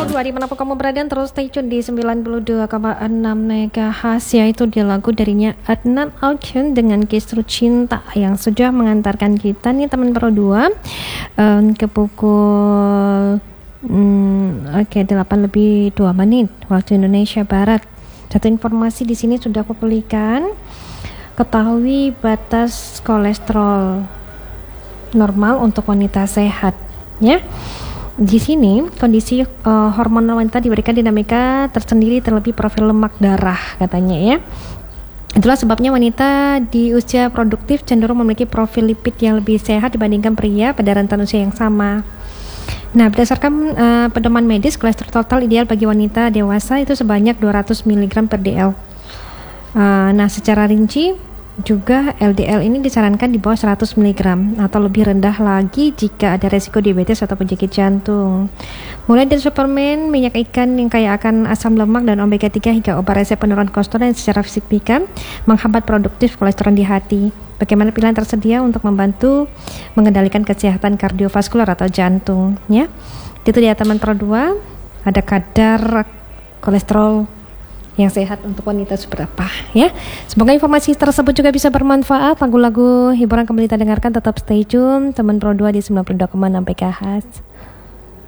Pro 2 dimanapun kamu berada, terus stay tune di 92,6 MHz, yaitu di lagu darinya Adnan Alkan dengan Kisru Cinta yang sudah mengantarkan kita nih teman Pro 2 ke pukul 8:02 waktu Indonesia Barat. Satu informasi di sini sudah aku berikan. Ketahui batas kolesterol normal untuk wanita sehat, ya. Di sini kondisi hormonal wanita diberikan dinamika tersendiri terlebih profil lemak darah katanya, ya. Itulah sebabnya wanita di usia produktif cenderung memiliki profil lipid yang lebih sehat dibandingkan pria pada rentan usia yang sama. Nah, berdasarkan pedoman medis, kolesterol total ideal bagi wanita dewasa itu sebanyak 200 mg per dl. Nah, secara rinci juga LDL ini disarankan di bawah 100 mg atau lebih rendah lagi jika ada resiko diabetes atau penyakit jantung. Mulai dari suplemen, minyak ikan yang kaya akan asam lemak dan omega 3 hingga obat resep penurun kolesterol yang secara fisika menghambat produktif kolesterol di hati. Bagaimana pilihan tersedia untuk membantu mengendalikan kesehatan kardiovaskular atau jantung, ya. Itu dia teman Pro 2, ada kadar kolesterol yang sehat untuk wanita seberapa, ya. Semoga informasi tersebut juga bisa bermanfaat. Lagu-lagu hiburan kembali kita dengarkan, tetap stay tune teman Pro 2 di 92,6 MHz.